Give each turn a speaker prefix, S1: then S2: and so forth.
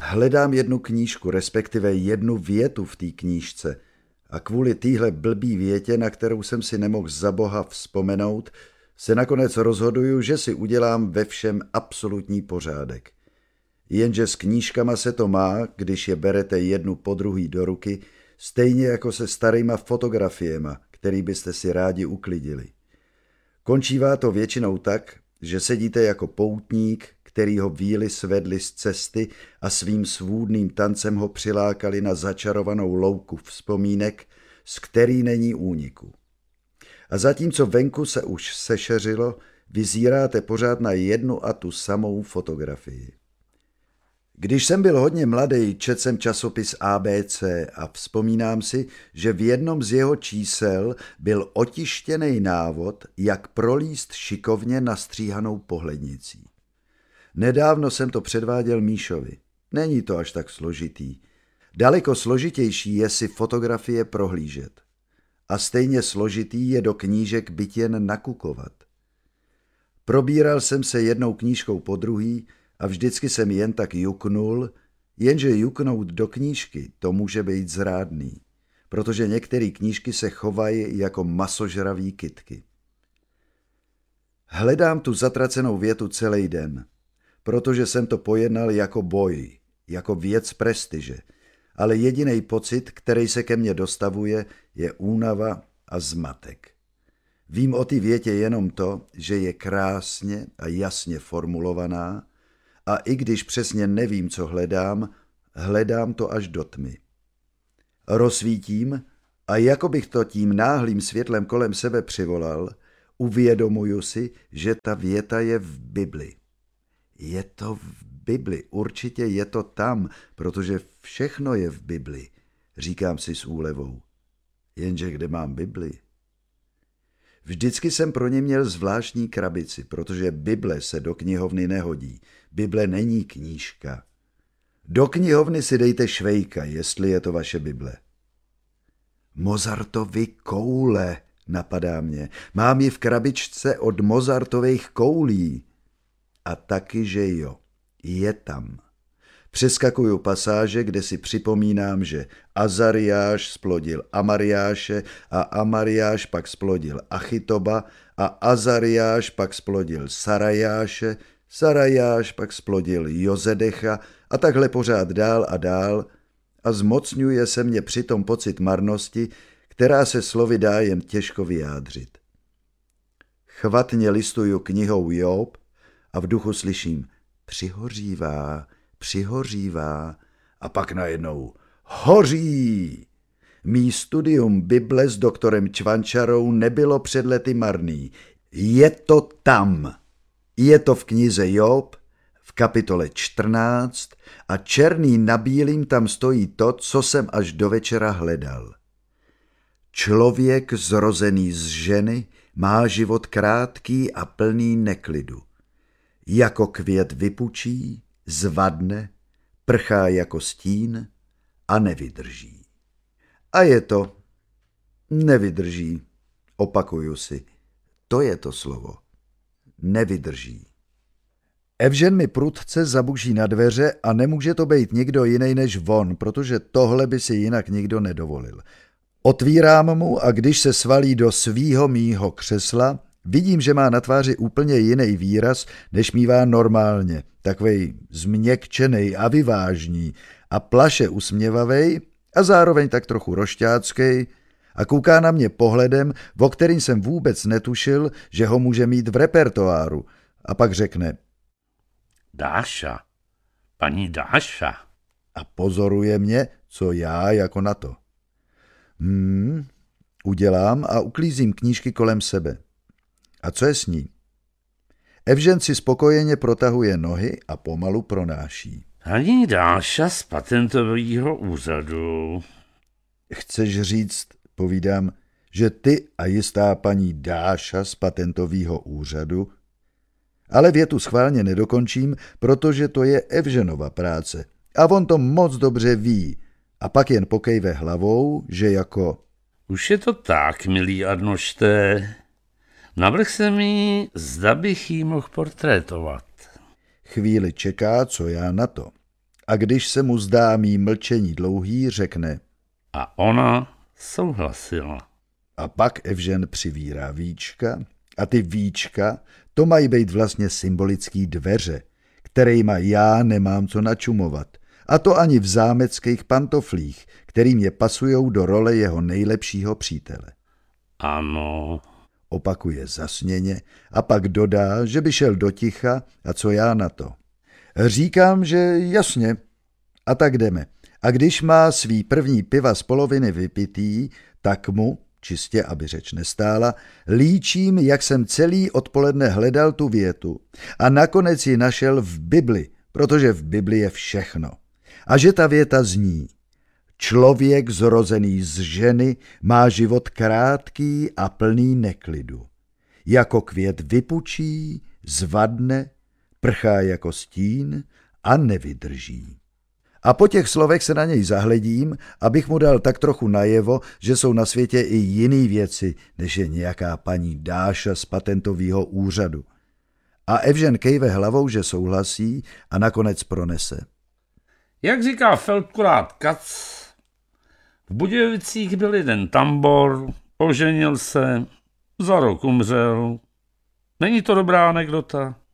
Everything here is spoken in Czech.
S1: Hledám jednu knížku, respektive jednu větu v té knížce a kvůli téhle blbý větě, na kterou jsem si nemohl za boha vzpomenout, se nakonec rozhoduju, že si udělám ve všem absolutní pořádek. Jenže s knížkama se to má, když je berete jednu po druhý do ruky, stejně jako se starýma fotografiema, který byste si rádi uklidili. Končívá to většinou tak, že sedíte jako poutník, který ho víly svedli z cesty a svým svůdným tancem ho přilákali na začarovanou louku vzpomínek, z který není úniku. A zatímco venku se už sešeřilo, vyzíráte pořád na jednu a tu samou fotografii. Když jsem byl hodně mladý, četl jsem časopis ABC a vzpomínám si, že v jednom z jeho čísel byl otištěný návod, jak prolízt šikovně nastříhanou pohlednicí. Nedávno jsem to předváděl Míšovi. Není to až tak složitý. Daleko složitější je si fotografie prohlížet. A stejně složitý je do knížek byť jen nakukovat. Probíral jsem se jednou knížkou po druhý a vždycky jsem jen tak juknul, jenže juknout do knížky to může být zrádný, protože některé knížky se chovají jako masožraví kytky. Hledám tu zatracenou větu celý den, protože jsem to pojednal jako boj, jako věc prestiže, ale jediný pocit, který se ke mně dostavuje, je únava a zmatek. Vím o té větě jenom to, že je krásně a jasně formulovaná a i když přesně nevím, co hledám, hledám to až do tmy. Rozsvítím a jako bych to tím náhlým světlem kolem sebe přivolal, uvědomuju si, že ta věta je v Bibli. Je to v Bibli, určitě je to tam, protože všechno je v Bibli, říkám si s úlevou. Jenže kde mám Bibli? Vždycky jsem pro ně měl zvláštní krabici, protože Bible se do knihovny nehodí. Bible není knížka. Do knihovny si dejte Švejka, jestli je to vaše Bible. Mozartovy koule, napadá mě. Mám ji v krabičce od Mozartových koulí. A taky, že jo, je tam. Přeskakuju pasáže, kde si připomínám, že Azariáš splodil Amariáše a Amariáš pak splodil Achitoba a Azariáš pak splodil Sarajáše, Sarajáš pak splodil Jozedecha a takhle pořád dál a dál a zmocňuje se mě přitom pocit marnosti, která se slovy dá jen těžko vyjádřit. Chvatně listuju knihou Job a v duchu slyším přihořívá a pak najednou hoří. Mý studium Bible s doktorem Čvančarou nebylo před lety marný. Je to tam. Je to v knize Job, v kapitole 14 a černý na bílým tam stojí to, co jsem až do večera hledal. Člověk zrozený z ženy má život krátký a plný neklidu. Jako květ vypučí, zvadne, prchá jako stín a nevydrží. A je to, nevydrží, opakuju si, to je to slovo, nevydrží. Evžen mi prudce zabuší na dveře a nemůže to být nikdo jiný než on, protože tohle by si jinak nikdo nedovolil. Otvírám mu a když se svalí do svýho mýho křesla, vidím, že má na tváři úplně jiný výraz, než mívá normálně, takovej změkčenej a vyvážní a plaše usměvavej a zároveň tak trochu rošťáckej a kouká na mě pohledem, o kterým jsem vůbec netušil, že ho může mít v repertoáru a pak řekne
S2: Dáša, paní Dáša.
S1: A pozoruje mě, co já jako na to. Udělám a uklízím knížky kolem sebe. A co je s ní? Evžen si spokojeně protahuje nohy a pomalu pronáší.
S2: Paní Dáša z patentového úřadu.
S1: Chceš říct, povídám, že ty a jistá paní Dáša z patentového úřadu? Ale větu schválně nedokončím, protože to je Evženova práce. A on to moc dobře ví. A pak jen pokejve hlavou, že jako...
S2: Už je to tak, milý Arnošte. Navrch se mi, zda bych jí mohl portrétovat.
S1: Chvíli čeká, co já na to. A když se mu zdá mý mlčení dlouhý, řekne:
S2: A ona souhlasila.
S1: A pak Evžen přivírá víčka a ty víčka, to mají být vlastně symbolický dveře, kterejma já nemám co načumovat. A to ani v zámeckých pantoflích, který mě pasujou do role jeho nejlepšího přítele.
S2: Ano.
S1: Opakuje zasněně a pak dodá, že by šel do ticha a co já na to. Říkám, že jasně. A tak jdeme. A když má svý první piva z poloviny vypitý, tak mu, čistě aby řeč nestála, líčím, jak jsem celý odpoledne hledal tu větu a nakonec ji našel v Bibli, protože v Bibli je všechno. A že ta věta zní: Člověk zrozený z ženy má život krátký a plný neklidu. Jako květ vypučí, zvadne, prchá jako stín a nevydrží. A po těch slovech se na něj zahledím, abych mu dal tak trochu najevo, že jsou na světě i jiný věci, než je nějaká paní Dáša z patentového úřadu. A Evžen kejve hlavou, že souhlasí a nakonec pronese.
S2: Jak říká feldkurát Kac, v Budějovicích byl jeden tambor, oženil se, za rok umřel. Není to dobrá anekdota?